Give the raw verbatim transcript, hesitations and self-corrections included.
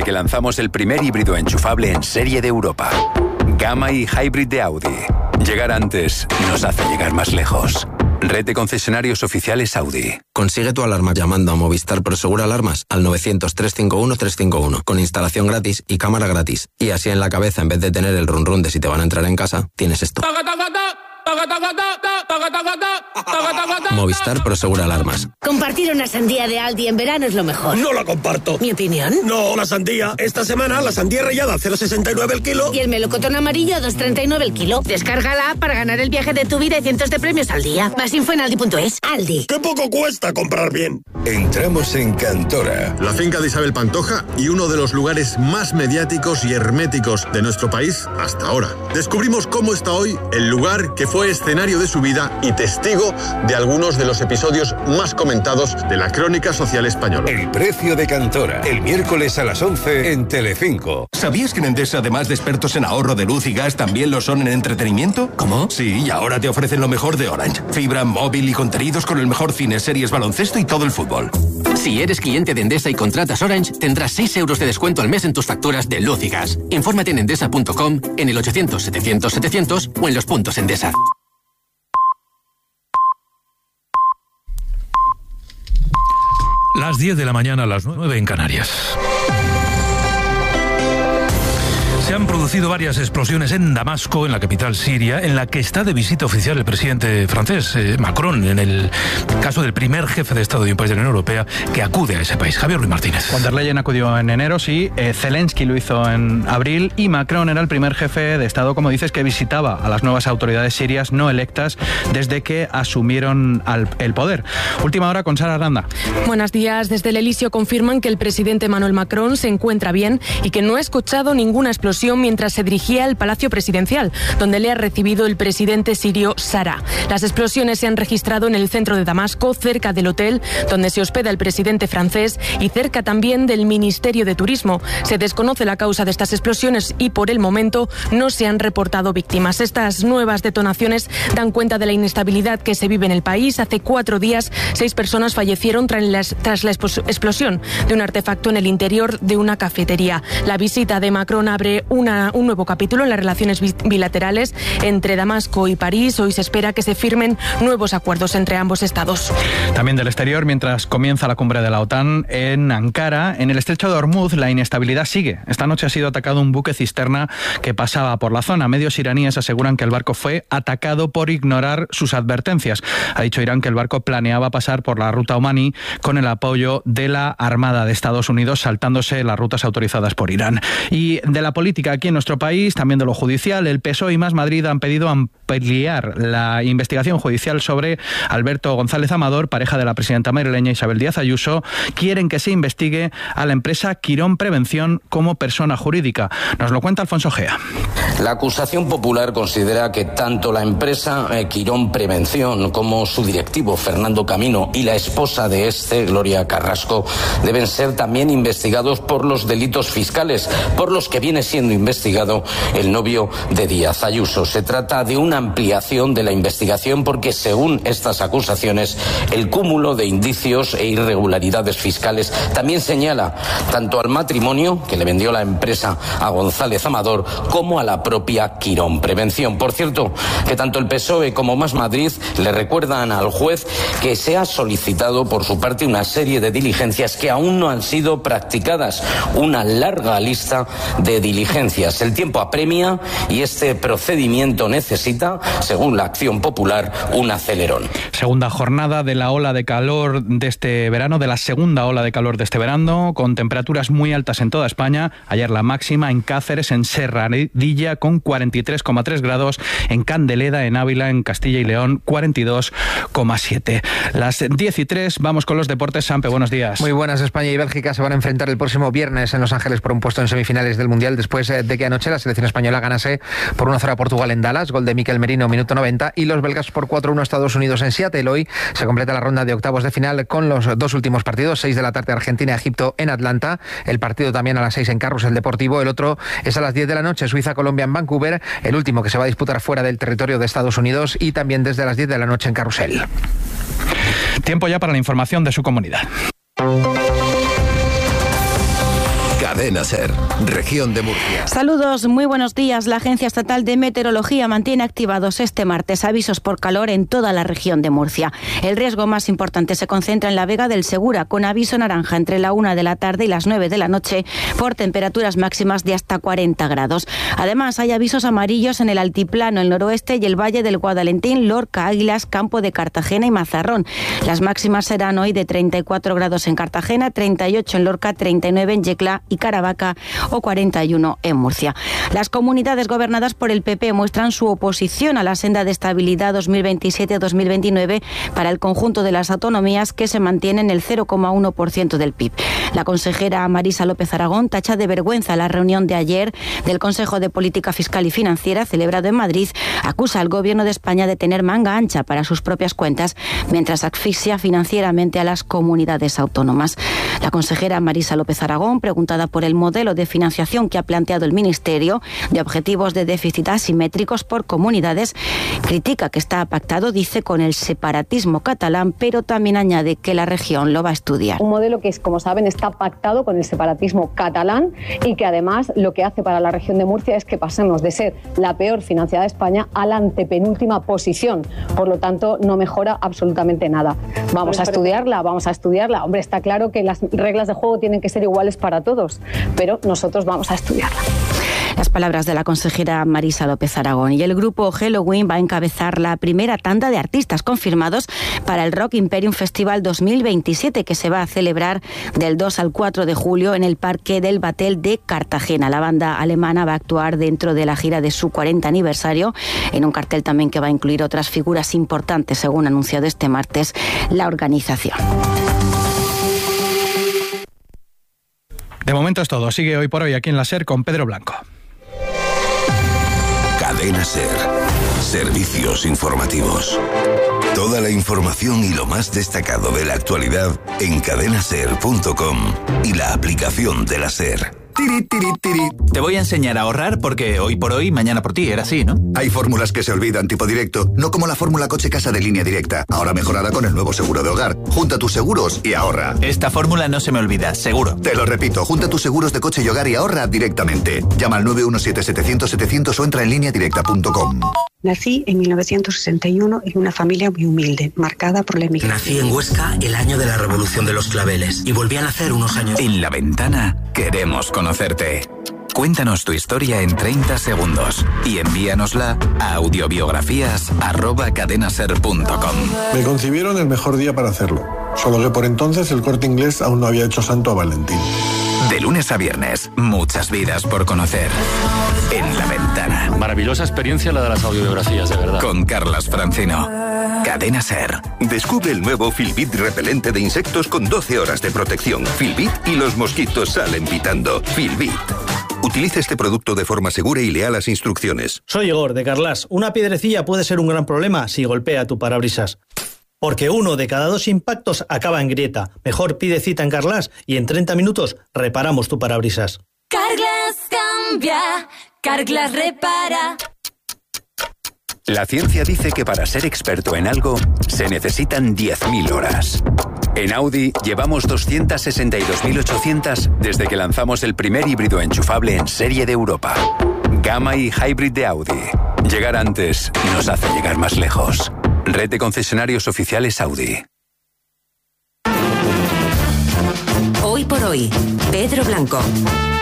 que lanzamos el primer híbrido enchufable en serie de Europa. Gamma y Hybrid de Audi. Llegar antes nos hace llegar más lejos. Red de concesionarios oficiales Audi. Consigue tu alarma llamando a Movistar Prosegur Alarmas al novecientos, trescientos cincuenta y uno, trescientos cincuenta y uno con instalación gratis y cámara gratis. Y así en la cabeza, en vez de tener el run run de si te van a entrar en casa, tienes esto. Movistar Prosegur Alarmas. Compartir una sandía de Aldi en verano es lo mejor. No la comparto. ¿Mi opinión? No, la sandía. Esta semana la sandía rallada a cero coma sesenta y nueve el kilo. Y el melocotón amarillo a dos coma treinta y nueve el kilo. Descárgala para ganar el viaje de tu vida y cientos de premios al día. Más info en aldi punto es. Aldi. ¡Qué poco cuesta comprar bien! Entramos en Cantora. La finca de Isabel Pantoja y uno de los lugares más mediáticos y herméticos de nuestro país hasta ahora. Descubrimos cómo está hoy el lugar que fue escenario de su vida y testigo de algunos de los episodios más comentados de la crónica social española. El precio de Cantora, el miércoles a las once en Telecinco. ¿Sabías que en Endesa, además de expertos en ahorro de luz y gas, también lo son en entretenimiento? ¿Cómo? Sí, y ahora te ofrecen lo mejor de Orange. Fibra, móvil y contenidos con el mejor cine, series, baloncesto y todo el fútbol. Si eres cliente de Endesa y contratas Orange, tendrás seis euros de descuento al mes en tus facturas de luz y gas. Infórmate en endesa punto com, en el ochocientos, setecientos, setecientos o en los puntos Endesa. Las diez de la mañana, a las nueve en Canarias. Se han producido varias explosiones en Damasco, en la capital siria, en la que está de visita oficial el presidente francés, eh, Macron, en el caso del primer jefe de Estado de un país de la Unión Europea que acude a ese país. Javier Ruiz Martínez. Von der Leyen acudió en enero, sí, eh, Zelensky lo hizo en abril y Macron era el primer jefe de Estado, como dices, que visitaba a las nuevas autoridades sirias no electas desde que asumieron al, el poder. Última hora con Sara Aranda. Buenos días. Desde el Elíseo confirman que el presidente Emmanuel Macron se encuentra bien y que no ha escuchado ninguna explosión mientras se dirigía al Palacio Presidencial, donde le ha recibido el presidente sirio Sara. Las explosiones se han registrado en el centro de Damasco, cerca del hotel donde se hospeda el presidente francés y cerca también del Ministerio de Turismo. Se desconoce la causa de estas explosiones y por el momento no se han reportado víctimas. Estas nuevas detonaciones dan cuenta de la inestabilidad que se vive en el país. Hace cuatro días, seis personas fallecieron tras la, tras la explosión de un artefacto en el interior de una cafetería. La visita de Macron abre Una, un nuevo capítulo en las relaciones bilaterales entre Damasco y París. Hoy se espera que se firmen nuevos acuerdos entre ambos estados. También del exterior, mientras comienza la cumbre de la OTAN en Ankara, en el estrecho de Hormuz, la inestabilidad sigue. Esta noche ha sido atacado un buque cisterna que pasaba por la zona. Medios iraníes aseguran que el barco fue atacado por ignorar sus advertencias. Ha dicho Irán que el barco planeaba pasar por la ruta omaní con el apoyo de la Armada de Estados Unidos, saltándose las rutas autorizadas por Irán. Y de la política aquí en nuestro país, también de lo judicial, el P S O E y Más Madrid han pedido ampliar la investigación judicial sobre Alberto González Amador, pareja de la presidenta madrileña Isabel Díaz Ayuso. Quieren que se investigue a la empresa Quirón Prevención como persona jurídica. Nos lo cuenta Alfonso Gea. La acusación popular considera que tanto la empresa eh, Quirón Prevención como su directivo Fernando Camino y la esposa de este, Gloria Carrasco, deben ser también investigados por los delitos fiscales, por los que viene siendo investigado el novio de Díaz Ayuso. Se trata de una ampliación de la investigación porque, según estas acusaciones, el cúmulo de indicios e irregularidades fiscales también señala tanto al matrimonio que le vendió la empresa a González Amador como a la propia Quirón Prevención. Por cierto, que tanto el P S O E como Más Madrid le recuerdan al juez que se ha solicitado por su parte una serie de diligencias que aún no han sido practicadas, una larga lista de diligencias. El tiempo apremia y este procedimiento necesita, según la Acción Popular, un acelerón. Segunda jornada de la ola de calor de este verano, de la segunda ola de calor de este verano, con temperaturas muy altas en toda España. Ayer la máxima en Cáceres, en Serradilla, con cuarenta y tres coma tres grados, en Candeleda, en Ávila, en Castilla y León, cuarenta y dos coma siete. Las diez y tres, vamos con los deportes. Sampe, buenos días. Muy buenas. España y Bélgica se van a enfrentar el próximo viernes en Los Ángeles por un puesto en semifinales del Mundial, después de que anoche la selección española ganase por uno a cero a Portugal en Dallas, gol de Mikel Merino, minuto noventa, y los belgas por cuatro a uno a Estados Unidos en Seattle. Hoy se completa la ronda de octavos de final con los dos últimos partidos, seis de la tarde Argentina-Egipto en Atlanta, el partido también a las seis en Carrusel Deportivo, el otro es a las diez de la noche, Suiza-Colombia en Vancouver, el último que se va a disputar fuera del territorio de Estados Unidos, y también desde las diez de la noche en Carrusel. Tiempo ya para la información de su comunidad. Cadena SER, Región de Murcia. Saludos, muy buenos días. La Agencia Estatal de Meteorología mantiene activados este martes avisos por calor en toda la región de Murcia. El riesgo más importante se concentra en la Vega del Segura, con aviso naranja entre la una de la tarde y las nueve de la noche por temperaturas máximas de hasta cuarenta grados. Además, hay avisos amarillos en el altiplano, el noroeste y el valle del Guadalentín, Lorca, Águilas, Campo de Cartagena y Mazarrón. Las máximas serán hoy de treinta y cuatro grados en Cartagena, treinta y ocho en Lorca, treinta y nueve en Yecla y Caravaca o cuarenta y uno en Murcia. Las comunidades gobernadas por el P P muestran su oposición a la senda de estabilidad dos mil veintisiete a dos mil veintinueve para el conjunto de las autonomías, que se mantiene en el cero coma uno por ciento del P I B. La consejera Marisa López Aragón tacha de vergüenza la reunión de ayer del Consejo de Política Fiscal y Financiera celebrado en Madrid. Acusa al Gobierno de España de tener manga ancha para sus propias cuentas, mientras asfixia financieramente a las comunidades autónomas. La consejera Marisa López Aragón, preguntada por el modelo de financiación que ha planteado el Ministerio, de objetivos de déficit asimétricos por comunidades, critica que está pactado, dice, con el separatismo catalán, pero también añade que la región lo va a estudiar. Un modelo que, como saben, está pactado con el separatismo catalán y que además lo que hace para la región de Murcia es que pasemos de ser la peor financiada de España a la antepenúltima posición. Por lo tanto, no mejora absolutamente nada. Vamos a estudiarla, vamos a estudiarla. Hombre, está claro que las reglas de juego tienen que ser iguales para todos, pero nosotros vamos a estudiarla. Las palabras de la consejera Marisa López Aragón. Y el grupo Helloween va a encabezar la primera tanda de artistas confirmados para el Rock Imperium Festival dos mil veintisiete, que se va a celebrar del dos al cuatro de julio en el Parque del Batel de Cartagena. La banda alemana va a actuar dentro de la gira de su cuarenta aniversario, en un cartel también que va a incluir otras figuras importantes, según ha anunciado este martes la organización. De momento es todo. Sigue Hoy por Hoy aquí en la SER con Pedro Blanco. Cadena SER. Servicios informativos. Toda la información y lo más destacado de la actualidad en cadena ser punto com y la aplicación de la SER. Tiri, tiri, tiri. Te voy a enseñar a ahorrar porque hoy por hoy, mañana por ti, era así, ¿no? Hay fórmulas que se olvidan tipo directo, no como la fórmula coche-casa de Línea Directa, ahora mejorada con el nuevo seguro de hogar. Junta tus seguros y ahorra. Esta fórmula no se me olvida, seguro. Te lo repito, junta tus seguros de coche y hogar y ahorra directamente. Llama al nueve uno siete, setecientos, setecientos o entra en línea directa punto com. Nací en mil novecientos sesenta y uno en una familia muy humilde, marcada por la emigración. Nací en Huesca el año de la Revolución de los Claveles y volví a nacer unos años. En La Ventana queremos conocerte. Cuéntanos tu historia en treinta segundos y envíanosla a audiobiografías arroba cadenaser punto com. Me concibieron el mejor día para hacerlo, solo que por entonces el Corte Inglés aún no había hecho santo a Valentín. De lunes a viernes, muchas vidas por conocer en La Ventana. Maravillosa experiencia la de las audiobiografías, de verdad. Con Carlas Francino. Cadena SER. Descubre el nuevo Filbit repelente de insectos con doce horas de protección. Filbit y los mosquitos salen pitando. Filbit. Utilice este producto de forma segura y lea las instrucciones. Soy Igor, de Carlas. Una piedrecilla puede ser un gran problema si golpea tu parabrisas. Porque uno de cada dos impactos acaba en grieta. Mejor pide cita en Carlas y en treinta minutos reparamos tu parabrisas. Carglass cambia, Carglass repara. La ciencia dice que para ser experto en algo se necesitan diez mil horas. En Audi llevamos doscientas sesenta y dos mil ochocientas desde que lanzamos el primer híbrido enchufable en serie de Europa. Gamma y Hybrid de Audi. Llegar antes nos hace llegar más lejos. Red de concesionarios oficiales Audi. Hoy por hoy, Pedro Blanco.